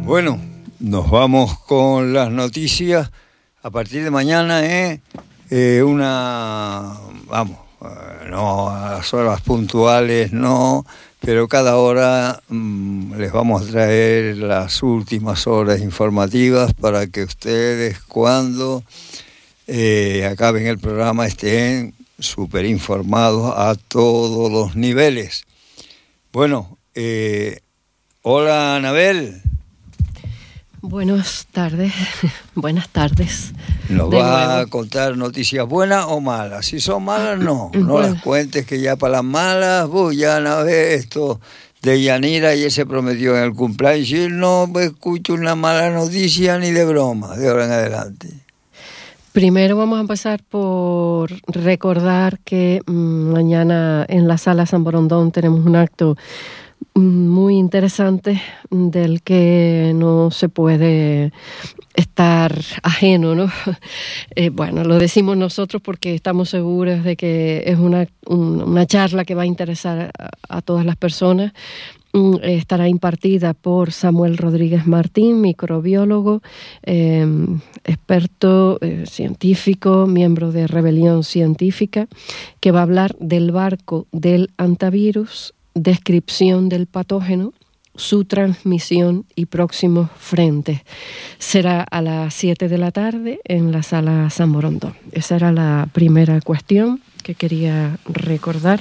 Bueno, nos vamos con las noticias. A partir de mañana, no a las horas puntuales, no, pero cada hora les vamos a traer las últimas horas informativas para que ustedes, cuando acaben el programa, estén súper informados a todos los niveles. Bueno, hola Anabel. Buenas tardes. ¿Nos va a contar noticias buenas o malas? Si son malas, no las cuentes, que ya para las malas, ya a ver esto de Yanira, ayer se prometió en el cumpleaños, y no escucho una mala noticia ni de broma, de ahora en adelante. Primero vamos a empezar por recordar que mañana en la Sala San Borondón tenemos un acto muy interesante del que no se puede estar ajeno, ¿no? Bueno, lo decimos nosotros porque estamos seguros de que es una charla que va a interesar a todas las personas. Estará impartida por Samuel Rodríguez Martín, microbiólogo, experto científico, miembro de Rebelión Científica, que va a hablar del barco del antivirus, descripción del patógeno, su transmisión y próximos frentes. Será a las 7 de la tarde en la Sala San Borondón. Esa era la primera cuestión que quería recordar.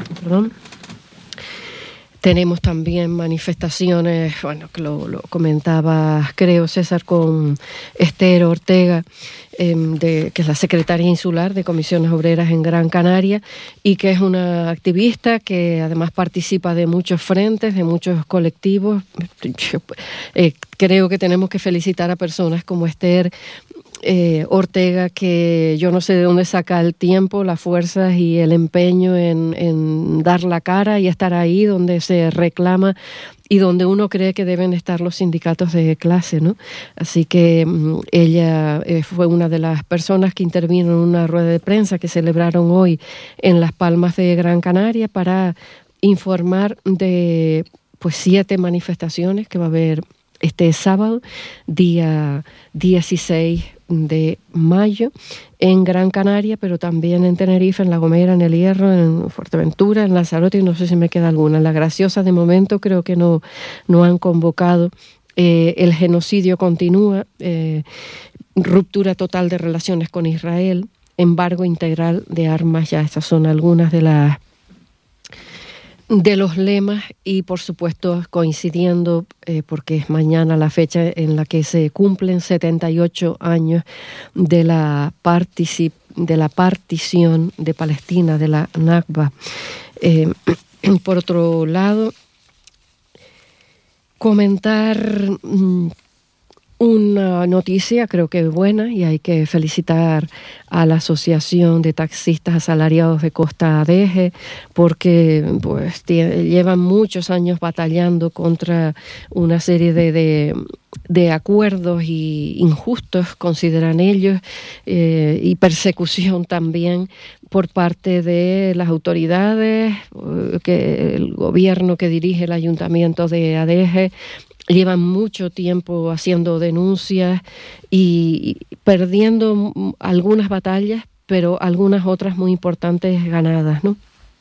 Tenemos también manifestaciones, bueno, que lo comentaba, creo, César, con Esther Ortega, que es la secretaria insular de Comisiones Obreras en Gran Canaria, y que es una activista que además participa de muchos frentes, de muchos colectivos. Creo que tenemos que felicitar a personas como Esther Ortega, que yo no sé de dónde saca el tiempo, las fuerzas y el empeño en dar la cara y estar ahí donde se reclama y donde uno cree que deben estar los sindicatos de clase, ¿no? Así que ella fue una de las personas que intervino en una rueda de prensa que celebraron hoy en Las Palmas de Gran Canaria para informar de 7 manifestaciones que va a haber este sábado, día 16 de mayo, en Gran Canaria, pero también en Tenerife, en La Gomera, en El Hierro, en Fuerteventura, en Lanzarote, y no sé si me queda alguna. En La Graciosa, de momento, creo que no han convocado. El genocidio continúa, ruptura total de relaciones con Israel, embargo integral de armas. Ya estas son algunas de los lemas, y por supuesto coincidiendo porque es mañana la fecha en la que se cumplen 78 años de la partición de Palestina, de la Nakba. Por otro lado, comentar una noticia creo que buena, y hay que felicitar a la Asociación de Taxistas Asalariados de Costa Adeje, porque llevan muchos años batallando contra una serie de acuerdos injustos, consideran ellos, y persecución también por parte de las autoridades, que el gobierno que dirige el ayuntamiento de Adeje. Llevan mucho tiempo haciendo denuncias y perdiendo algunas batallas, pero algunas otras muy importantes ganadas, ¿no?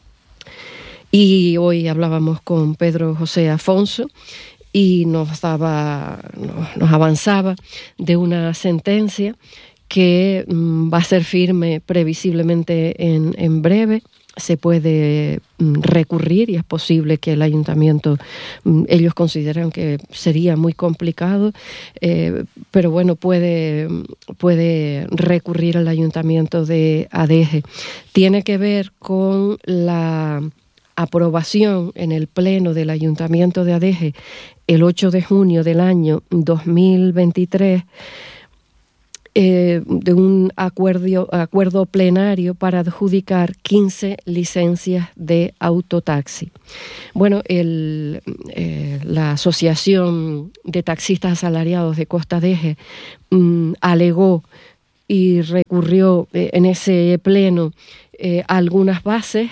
Y hoy hablábamos con Pedro José Afonso y nos avanzaba de una sentencia que va a ser firme previsiblemente en breve. Se puede recurrir y es posible que el ayuntamiento, ellos consideran que sería muy complicado, pero bueno, puede recurrir al ayuntamiento de Adeje. Tiene que ver con la aprobación en el pleno del ayuntamiento de Adeje el 8 de junio del año 2023, de un acuerdo plenario para adjudicar 15 licencias de autotaxi. Bueno, la Asociación de Taxistas Asalariados de Costa Adeje alegó y recurrió en ese pleno algunas bases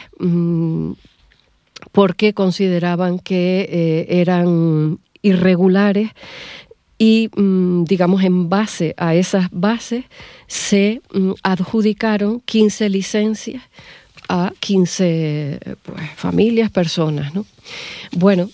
porque consideraban que eran irregulares y, digamos, en base a esas bases se adjudicaron 15 licencias a 15 familias, personas, ¿no? Bueno,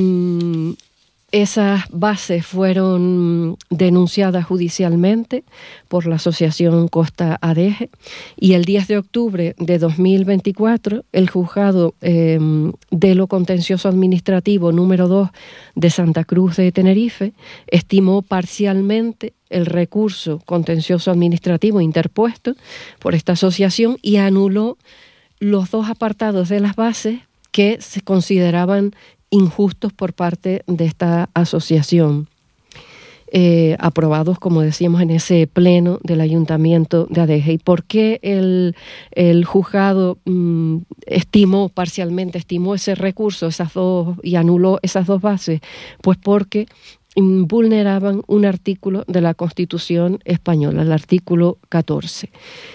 esas bases fueron denunciadas judicialmente por la Asociación Costa Adeje y el 10 de octubre de 2024 el juzgado de lo contencioso administrativo número 2 de Santa Cruz de Tenerife estimó parcialmente el recurso contencioso administrativo interpuesto por esta asociación y anuló los 2 apartados de las bases que se consideraban injustos por parte de esta asociación, aprobados, como decíamos, en ese pleno del Ayuntamiento de Adeje. ¿Y por qué el juzgado parcialmente estimó ese recurso, y anuló esas 2 bases? Pues porque vulneraban un artículo de la Constitución española, el artículo 14.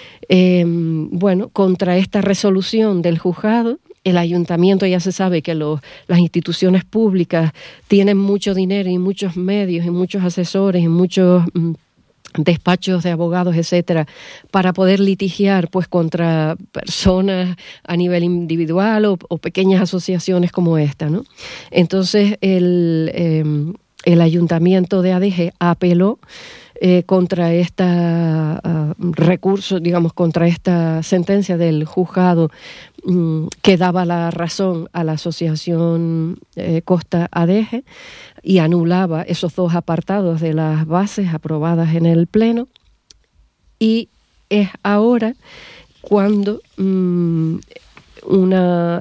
Contra esta resolución del juzgado, el ayuntamiento, ya se sabe que las instituciones públicas tienen mucho dinero y muchos medios y muchos asesores y muchos despachos de abogados, etcétera, para poder litigiar pues contra personas a nivel individual o pequeñas asociaciones como esta, ¿no? Entonces el Ayuntamiento de Adeje apeló contra contra esta sentencia del juzgado que daba la razón a la asociación Costa Adeje y anulaba esos 2 apartados de las bases aprobadas en el Pleno, y es ahora cuando una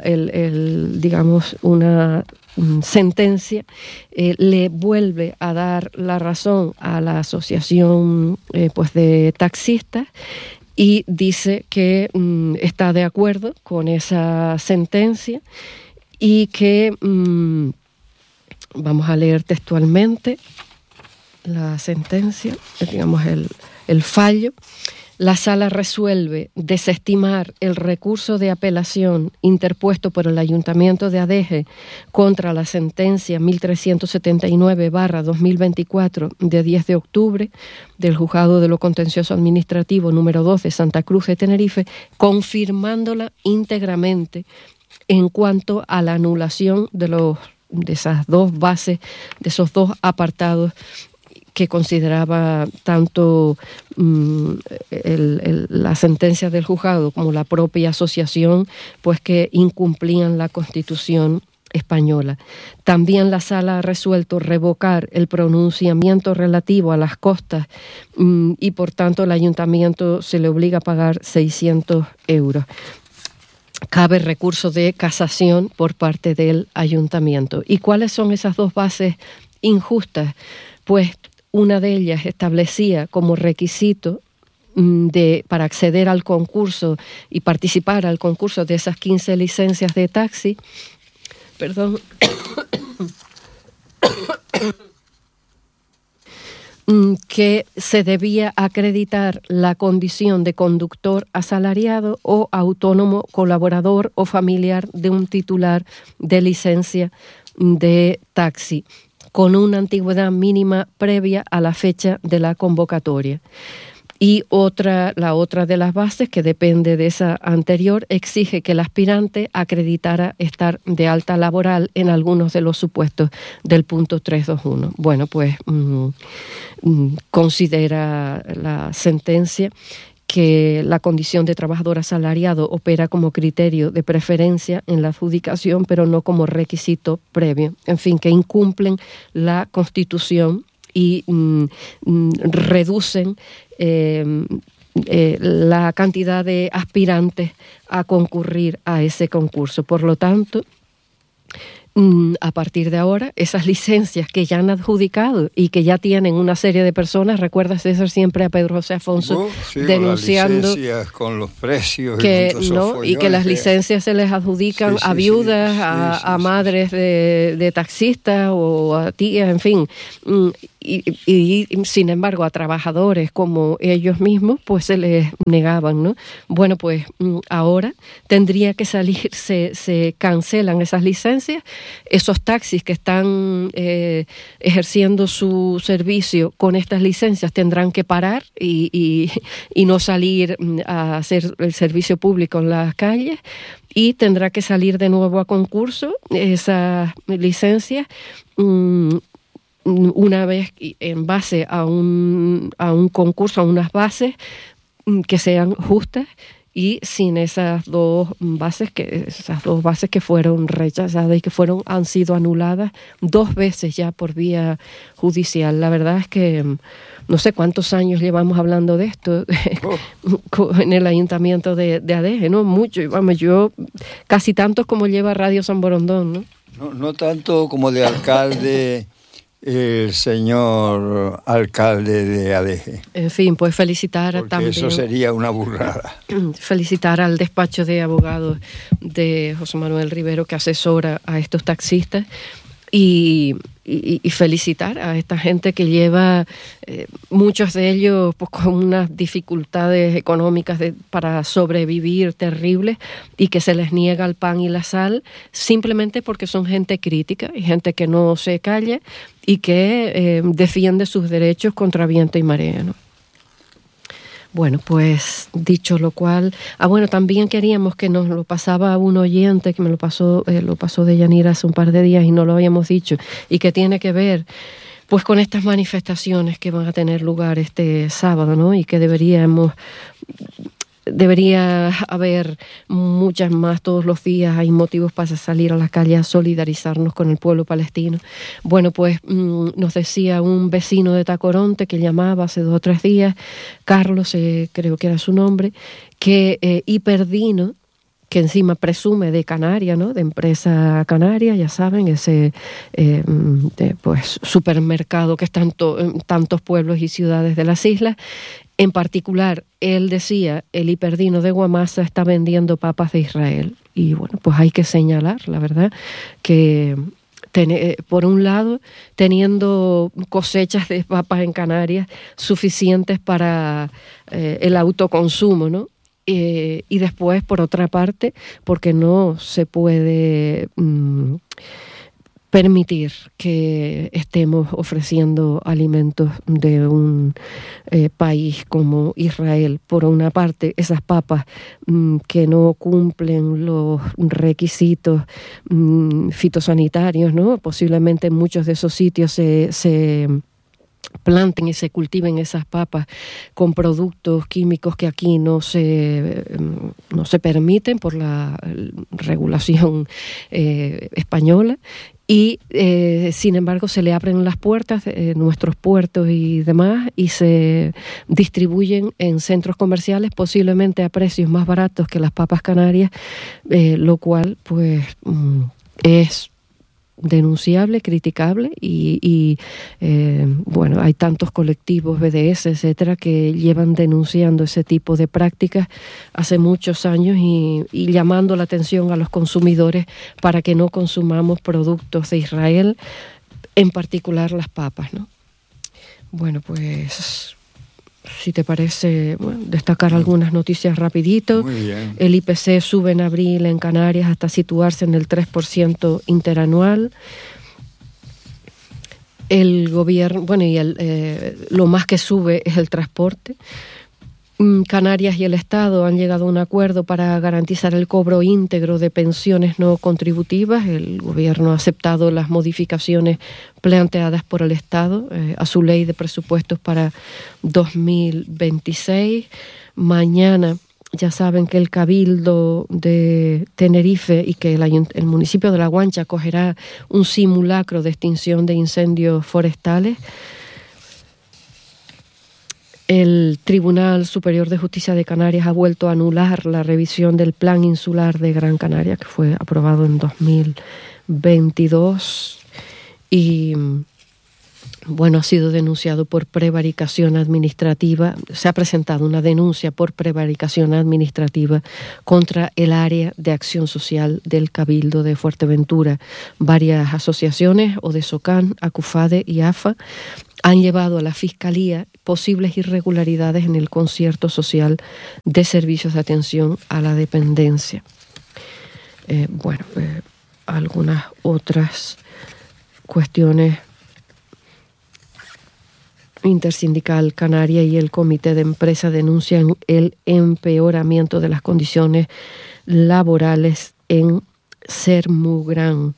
sentencia le vuelve a dar la razón a la asociación de taxistas y dice que está de acuerdo con esa sentencia y que, vamos a leer textualmente la sentencia, digamos el fallo. La Sala resuelve desestimar el recurso de apelación interpuesto por el Ayuntamiento de Adeje contra la sentencia 1379/2024 de 10 de octubre del Juzgado de lo Contencioso Administrativo número 2 de Santa Cruz de Tenerife, confirmándola íntegramente en cuanto a la anulación de esas 2 bases, de esos 2 apartados que consideraba tanto la sentencia del juzgado como la propia asociación, pues que incumplían la Constitución española. También la Sala ha resuelto revocar el pronunciamiento relativo a las costas y por tanto el Ayuntamiento se le obliga a pagar 600 euros. Cabe recurso de casación por parte del Ayuntamiento. ¿Y cuáles son esas 2 bases injustas? Pues una de ellas establecía como requisito para acceder al concurso y participar al concurso de esas 15 licencias de taxi, que se debía acreditar la condición de conductor asalariado o autónomo, colaborador o familiar de un titular de licencia de taxi, con una antigüedad mínima previa a la fecha de la convocatoria. Y la otra de las bases, que depende de esa anterior, exige que el aspirante acreditara estar de alta laboral en algunos de los supuestos del punto 321. Bueno, pues considera la sentencia que la condición de trabajador asalariado opera como criterio de preferencia en la adjudicación, pero no como requisito previo. En fin, que incumplen la Constitución y reducen la cantidad de aspirantes a concurrir a ese concurso. Por lo tanto, a partir de ahora, esas licencias que ya han adjudicado y que ya tienen una serie de personas, recuerda César siempre a Pedro José Afonso denunciando con los precios y que las licencias se les adjudican a viudas, a madres de taxistas o a tías, en fin. sin embargo a trabajadores como ellos mismos pues se les negaban, ¿no? Bueno, pues ahora tendría que salir, se cancelan esas licencias, esos taxis que están ejerciendo su servicio con estas licencias tendrán que parar y no salir a hacer el servicio público en las calles, y tendrá que salir de nuevo a concurso esas licencias una vez en base a un concurso, a unas bases que sean justas, y sin esas dos bases que fueron rechazadas y que han sido anuladas 2 veces ya por vía judicial. La verdad es que no sé cuántos años llevamos hablando de esto en el ayuntamiento de Adeje, ¿no? Mucho, y vamos, yo casi tantos como lleva Radio San Borondón, ¿no? No tanto como de alcalde el señor alcalde de Adeje. En fin, pues felicitar porque también. Eso sería una burrada. Felicitar al despacho de abogados de José Manuel Rivero, que asesora a estos taxistas, y felicitar a esta gente que lleva, muchos de ellos pues con unas dificultades económicas para sobrevivir terribles, y que se les niega el pan y la sal simplemente porque son gente crítica y gente que no se calla y que defiende sus derechos contra viento y marea, ¿no? Bueno, pues dicho lo cual, bueno, también queríamos que nos lo pasaba un oyente que me lo pasó de Yanira hace un par de días y no lo habíamos dicho, y que tiene que ver pues con estas manifestaciones que van a tener lugar este sábado, ¿no? Y que debería haber muchas más todos los días. Hay motivos para salir a la calle a solidarizarnos con el pueblo palestino. Bueno, pues nos decía un vecino de Tacoronte que llamaba hace 2 o 3 días, Carlos, creo que era su nombre, que Hiperdino, que encima presume de Canaria, ¿no? De empresa canaria, ya saben, ese pues supermercado que está en tantos pueblos y ciudades de las islas. En particular, él decía, el Hiperdino de Guamasa está vendiendo papas de Israel. Y bueno, pues hay que señalar, la verdad, que por un lado, teniendo cosechas de papas en Canarias suficientes para el autoconsumo, ¿no? Y después, por otra parte, porque no se puede permitir que estemos ofreciendo alimentos de un país como Israel. Por una parte, esas papas que no cumplen los requisitos fitosanitarios, ¿no? Posiblemente en muchos de esos sitios se planten y se cultiven esas papas con productos químicos que aquí no se permiten por la regulación española. Y sin embargo se le abren las puertas de nuestros puertos y demás, y se distribuyen en centros comerciales posiblemente a precios más baratos que las papas canarias, lo cual pues es denunciable, criticable, y bueno, hay tantos colectivos BDS, etcétera, que llevan denunciando ese tipo de prácticas hace muchos años y llamando la atención a los consumidores para que no consumamos productos de Israel, en particular las papas, ¿no? Bueno, pues si te parece, bueno, destacar algunas noticias rapidito. Muy bien. El IPC sube en abril en Canarias hasta situarse en el 3% interanual. El gobierno, bueno, y lo más que sube es el transporte. Canarias y el Estado han llegado a un acuerdo para garantizar el cobro íntegro de pensiones no contributivas. El gobierno ha aceptado las modificaciones planteadas por el Estado a su ley de presupuestos para 2026. Mañana ya saben que el Cabildo de Tenerife y que el municipio de La Guancha acogerá un simulacro de extinción de incendios forestales. El Tribunal Superior de Justicia de Canarias ha vuelto a anular la revisión del Plan Insular de Gran Canaria, que fue aprobado en 2022. Y bueno, ha sido denunciado por prevaricación administrativa. Se ha presentado una denuncia por prevaricación administrativa contra el área de acción social del Cabildo de Fuerteventura. Varias asociaciones, ODESOCAN, ACUFADE y AFA, han llevado a la Fiscalía posibles irregularidades en el concierto social de servicios de atención a la dependencia. Algunas otras cuestiones. Intersindical Canaria y el Comité de Empresa denuncian el empeoramiento de las condiciones laborales en Sermugran.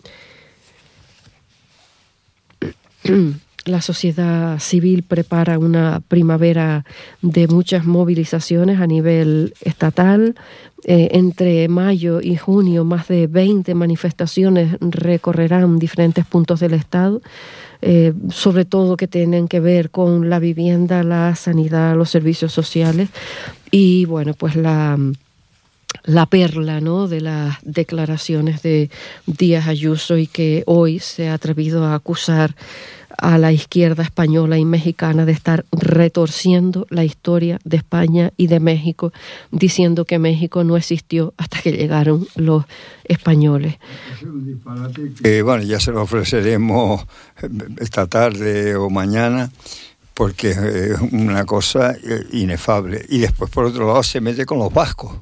La sociedad civil prepara una primavera de muchas movilizaciones a nivel estatal. Entre mayo y junio, más de 20 manifestaciones recorrerán diferentes puntos del Estado, sobre todo que tienen que ver con la vivienda, la sanidad, los servicios sociales y, bueno, pues la perla, ¿no?, de las declaraciones de Díaz Ayuso, y que hoy se ha atrevido a acusar a la izquierda española y mexicana de estar retorciendo la historia de España y de México, diciendo que México no existió hasta que llegaron los españoles. Es un disparate que, ya se lo ofreceremos esta tarde o mañana, porque es una cosa inefable. Y después, por otro lado, se mete con los vascos.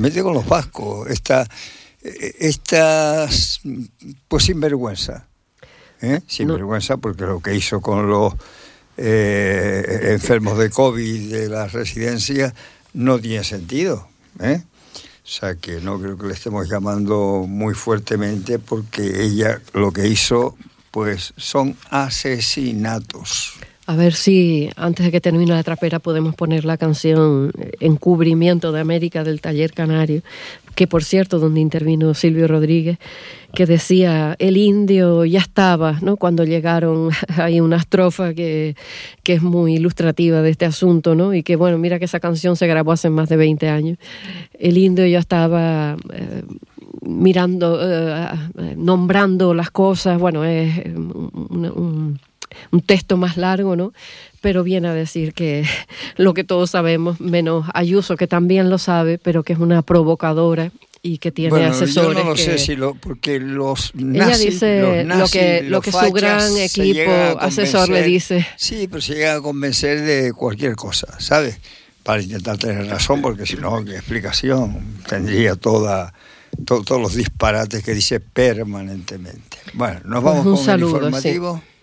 Esta pues sinvergüenza. Sinvergüenza, porque lo que hizo con los enfermos de COVID de las residencias no tiene sentido. O sea, que no creo que le estemos llamando muy fuertemente, porque ella lo que hizo pues son asesinatos. A ver si antes de que termine la trapera podemos poner la canción Encubrimiento de América del Taller Canario, que por cierto, donde intervino Silvio Rodríguez, que decía, el indio ya estaba, ¿no?, cuando llegaron. Hay una estrofa que es muy ilustrativa de este asunto, ¿no? Y que, bueno, mira que esa canción se grabó hace más de 20 años. El indio ya estaba mirando, nombrando las cosas. Bueno, es un texto más largo, ¿no? Pero viene a decir que lo que todos sabemos, menos Ayuso, que también lo sabe, pero que es una provocadora y que tiene asesores. Yo no lo sé porque los nazis, ella dice lo que su gran equipo asesor le dice. Sí, pero se llega a convencer de cualquier cosa, ¿sabes? Para intentar tener razón, porque si no, ¿qué explicación tendría todos los disparates que dice permanentemente? Bueno, nos vamos con el informativo. Sí.